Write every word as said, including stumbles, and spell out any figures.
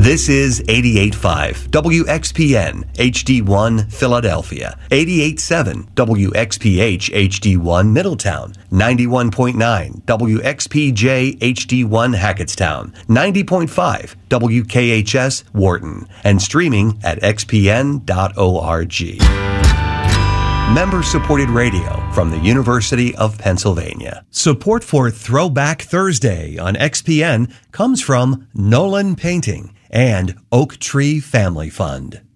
This is eighty-eight point five W X P N H D one Philadelphia, eighty-eight point seven W X P H H D one Middletown, ninety-one point nine W X P J H D one Hackettstown, ninety point five W K H S Wharton, and streaming at x p n dot org. Member-supported radio from the University of Pennsylvania. Support for Throwback Thursday on X P N comes from Nolan Painting and Oak Tree Family Fund.